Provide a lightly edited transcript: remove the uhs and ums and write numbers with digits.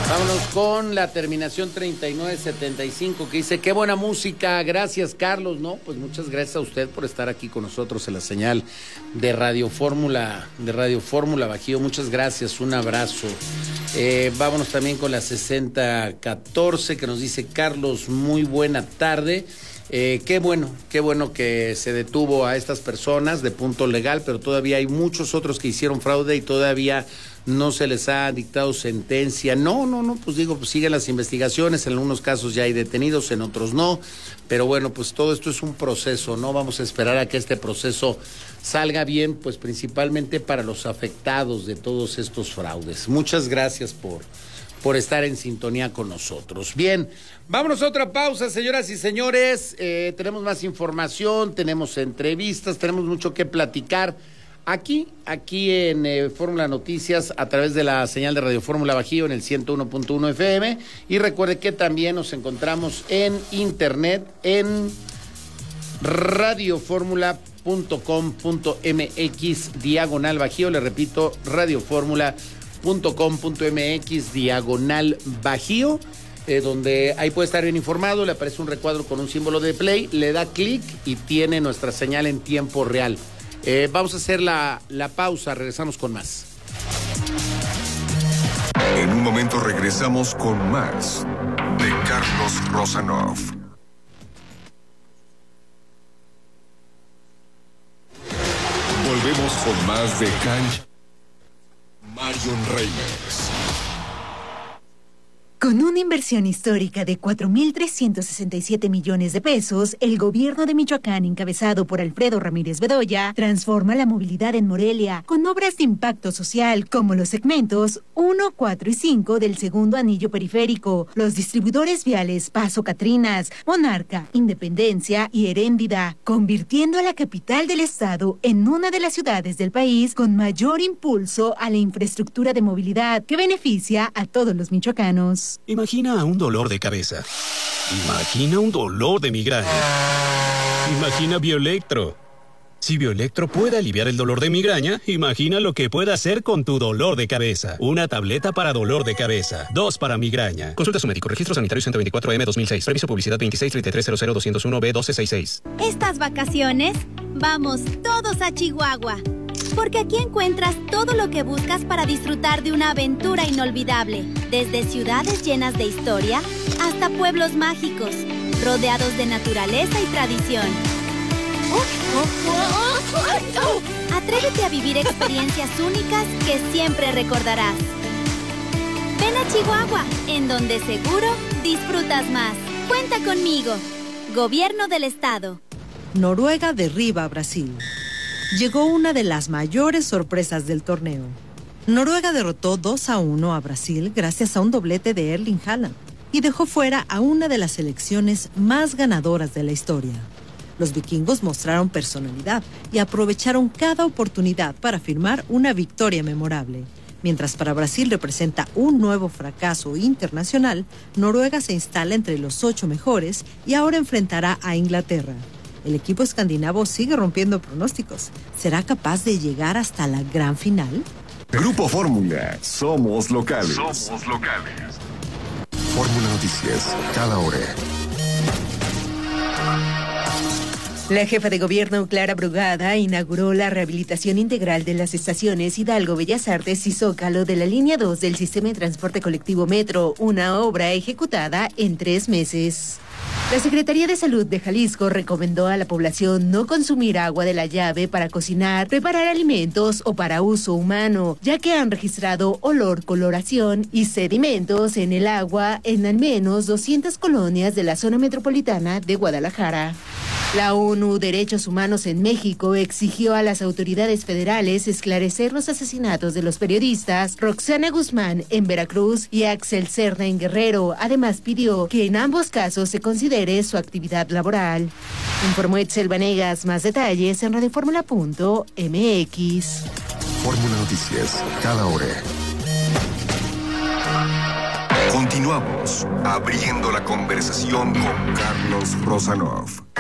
Vámonos con la terminación 3975 que dice, qué buena música, gracias Carlos, ¿no? Pues muchas gracias a usted por estar aquí con nosotros en la señal de Radio Fórmula Bajío, muchas gracias, un abrazo. Vámonos también con la 6014 que nos dice, Carlos, muy buena tarde. Qué bueno que se detuvo a estas personas de punto legal, pero todavía hay muchos otros que hicieron fraude y todavía no se les ha dictado sentencia. No, pues siguen las investigaciones, en algunos casos ya hay detenidos, en otros no, pero bueno, pues todo esto es un proceso, ¿no? Vamos a esperar a que este proceso salga bien, pues principalmente para los afectados de todos estos fraudes. Muchas gracias por estar en sintonía con nosotros. Bien, vámonos a otra pausa, señoras y señores. Tenemos más información, tenemos entrevistas, tenemos mucho que platicar aquí en Fórmula Noticias a través de la señal de Radio Fórmula Bajío en el 101.1 FM. Y recuerde que también nos encontramos en internet en radioformula.com.mx/Bajío. Le repito, radioformula.com.mx/Bajío, donde ahí puede estar bien informado, le aparece un recuadro con un símbolo de play, le da clic y tiene nuestra señal en tiempo real. Vamos a hacer la pausa, regresamos con más. En un momento regresamos con más de Carlos Rosanov. Volvemos con más de Cancha. Marion Reimers. Con una inversión histórica de 4.367 millones de pesos, el gobierno de Michoacán, encabezado por Alfredo Ramírez Bedoya, transforma la movilidad en Morelia con obras de impacto social como los segmentos 1, 4 y 5 del segundo anillo periférico, los distribuidores viales Paso Catrinas, Monarca, Independencia y Heréndida, convirtiendo a la capital del estado en una de las ciudades del país con mayor impulso a la infraestructura de movilidad que beneficia a todos los michoacanos. Imagina un dolor de cabeza. Imagina un dolor de migraña. Imagina Bioelectro. Si Bioelectro puede aliviar el dolor de migraña, imagina lo que puede hacer con tu dolor de cabeza. Una tableta para dolor de cabeza. 2 para migraña. Consulta a su médico. Registro sanitario 124M 2006. Permiso publicidad 2633000201B1266. Estas vacaciones, vamos todos a Chihuahua. Porque aquí encuentras todo lo que buscas para disfrutar de una aventura inolvidable. Desde ciudades llenas de historia hasta pueblos mágicos, rodeados de naturaleza y tradición. Atrévete a vivir experiencias únicas que siempre recordarás. Ven a Chihuahua, en donde seguro disfrutas más. Cuenta conmigo. Gobierno del Estado. Noruega derriba a Brasil. Llegó una de las mayores sorpresas del torneo. Noruega derrotó 2-1 a Brasil gracias a un doblete de Erling Haaland y dejó fuera a una de las selecciones más ganadoras de la historia. Los vikingos mostraron personalidad y aprovecharon cada oportunidad para firmar una victoria memorable. Mientras para Brasil representa un nuevo fracaso internacional, Noruega se instala entre los 8 mejores y ahora enfrentará a Inglaterra. El equipo escandinavo sigue rompiendo pronósticos. ¿Será capaz de llegar hasta la gran final? Grupo Fórmula. Somos locales. Somos locales. Fórmula Noticias. Cada hora. La jefa de gobierno, Clara Brugada, inauguró la rehabilitación integral de las estaciones Hidalgo, Bellas Artes y Zócalo de la línea 2 del sistema de transporte colectivo Metro, una obra ejecutada en 3 meses. La Secretaría de Salud de Jalisco recomendó a la población no consumir agua de la llave para cocinar, preparar alimentos o para uso humano, ya que han registrado olor, coloración y sedimentos en el agua en al menos 200 colonias de la zona metropolitana de Guadalajara. La ONU Derechos Humanos en México exigió a las autoridades federales esclarecer los asesinatos de los periodistas Roxana Guzmán en Veracruz y Axel Cerna en Guerrero. Además pidió que en ambos casos se considere su actividad laboral. Informó Etzel Vanegas. Más detalles en radioformula.mx. Fórmula Noticias. Cada hora. Continuamos abriendo la conversación con Carlos Rosanov.